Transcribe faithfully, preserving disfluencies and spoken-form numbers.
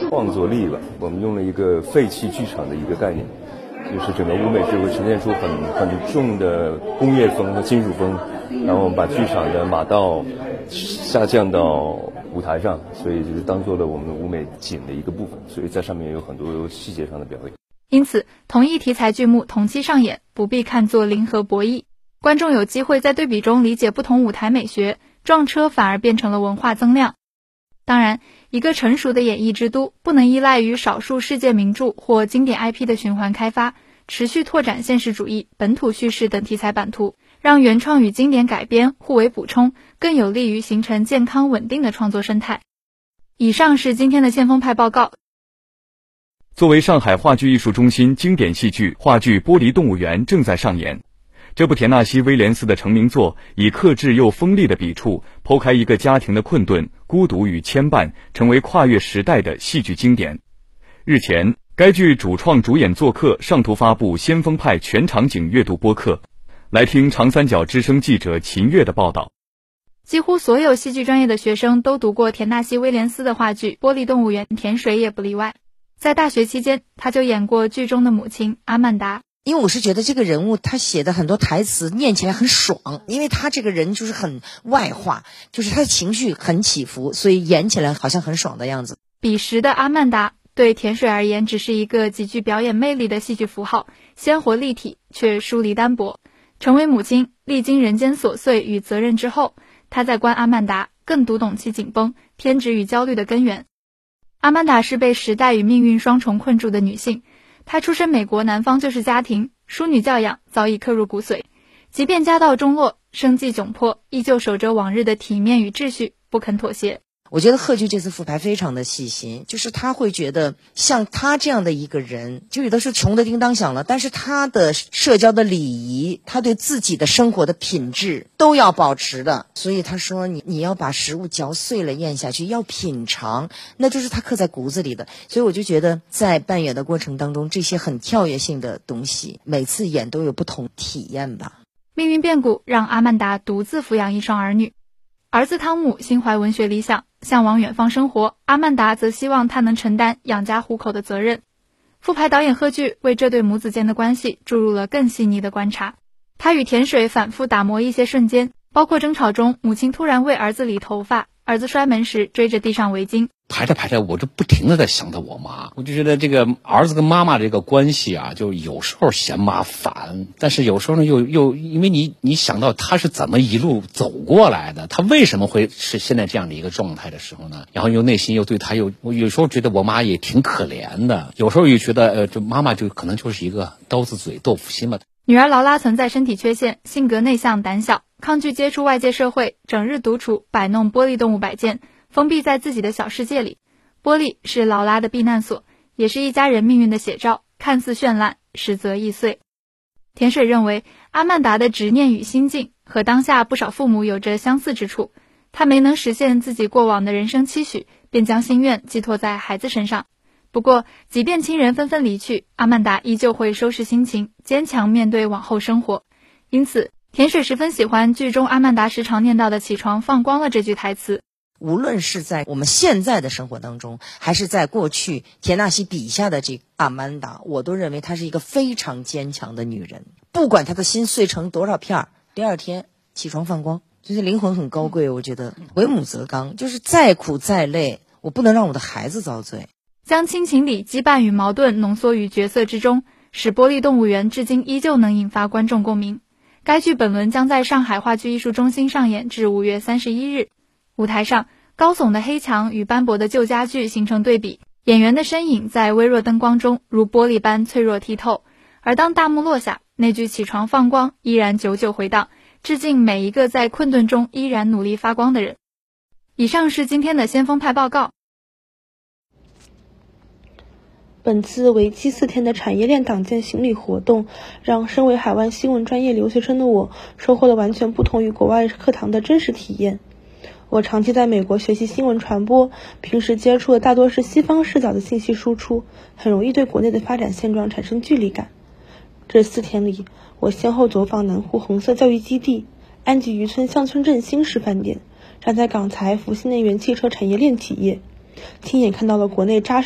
创作力吧。我们用了一个废弃剧场的一个概念，就是整个舞美就会呈现出很很重的工业风和金属风，然后我们把剧场的马道下降到舞台上，所以就是当做了我们舞美景的一个部分，所以在上面有很多细节上的表演。 因此同一题材剧目同期上演，不必看作零和博弈，观众有机会在对比中理解不同舞台美学，撞车反而变成了文化增量。当然，一个成熟的演艺之都不能依赖于少数世界名著或经典 I P 的循环开发，持续拓展现实主义、本土叙事等题材版图，让原创与经典改编互为补充，更有利于形成健康稳定的创作生态。以上是今天的先锋派报告。 作为上海话剧艺术中心经典戏剧，话剧《玻璃动物园》正在上演。这部田纳西·威廉斯的成名作，以克制又锋利的笔触，剖开一个家庭的困顿、孤独与牵绊，成为跨越时代的戏剧经典。日前，该剧主创主演做客上图发布先锋派全场景阅读播客。来听长三角之声记者秦月的报道。 几乎所有戏剧专业的学生都读过田纳西·威廉斯的话剧《玻璃动物园》，田水也不例外。在大学期间，他就演过剧中的母亲阿曼达。 因为我是觉得这个人物他写的很多台词念起来很爽，因为他这个人就是很外化，就是他的情绪很起伏，所以演起来好像很爽的样子。 彼时的阿曼达对田水而言只是一个极具表演魅力的戏剧符号，鲜活立体却疏离单薄。成为母亲，历经人间琐碎与责任之后，他在观阿曼达更读懂其紧绷、偏执与焦虑的根源。阿曼达是被时代与命运双重困住的女性，她出身美国南方旧式家庭，淑女教养早已刻入骨髓，即便家道中落，生计窘迫，依旧守着往日的体面与秩序，不肯妥协。 我觉得贺剧这次复排非常的细心，就是他会觉得像他这样的一个人，就有的是穷的叮当响了，但是他的社交的礼仪，他对自己的生活的品质都要保持的。所以他说你你要把食物嚼碎了咽下去，要品尝，那就是他刻在骨子里的。所以我就觉得在扮演的过程当中，这些很跳跃性的东西，每次演都有不同体验吧。 命运变故让阿曼达独自抚养一双儿女，儿子汤姆心怀文学理想，向往远方生活，阿曼达则希望他能承担养家糊口的责任。复排导演贺剧为这对母子间的关系注入了更细腻的观察。他与田水反复打磨一些瞬间，包括争吵中母亲突然为儿子理头发，儿子摔门时追着地上围巾。 排着排着，我就不停的在想到我妈，我就觉得这个儿子跟妈妈这个关系啊，就有时候嫌妈烦，但是有时候呢又又因为你你想到他是怎么一路走过来的，他为什么会是现在这样的一个状态的时候呢，然后又内心又对他又，我有时候觉得我妈也挺可怜的，有时候又觉得呃，这妈妈就可能就是一个刀子嘴豆腐心吧。 女儿劳拉存在身体缺陷，性格内向胆小，抗拒接触外界社会，整日独处摆弄玻璃动物摆件，封闭在自己的小世界里。玻璃是劳拉的避难所，也是一家人命运的写照，看似绚烂，实则易碎。田水认为阿曼达的执念与心境和当下不少父母有着相似之处，他没能实现自己过往的人生期许，便将心愿寄托在孩子身上。不过即便亲人纷纷离去，阿曼达依旧会收拾心情，坚强面对往后生活。因此田水十分喜欢剧中阿曼达时常念到的起床放光了这句台词。 无论是在我们现在的生活当中，还是在过去田纳西笔下的这个阿曼达，我都认为她是一个非常坚强的女人。不管她的心碎成多少片，第二天起床放光，就是灵魂很高贵。我觉得为母则刚，就是再苦再累，我不能让我的孩子遭罪。 将亲情里羁绊与矛盾浓缩于角色之中，使玻璃动物园至今依旧能引发观众共鸣。该剧本轮将在上海话剧艺术中心上演至五月三十一日。舞台上高耸的黑墙与斑驳的旧家具形成对比，演员的身影在微弱灯光中如玻璃般脆弱剔透，而当大幕落下，那句起床放光依然久久回荡，致敬每一个在困顿中依然努力发光的人。以上是今天的先锋派报告。 本次为期四天的产业链党建行礼活动，让身为海外新闻专业留学生的我收获了完全不同于国外课堂的真实体验。我长期在美国学习新闻传播，平时接触的大多是西方视角的信息输出，很容易对国内的发展现状产生距离感。这四天里，我先后走访南湖红色教育基地、安吉渔村乡村振兴示范点，站在港财福新能源汽车产业链企业，亲眼看到了国内扎实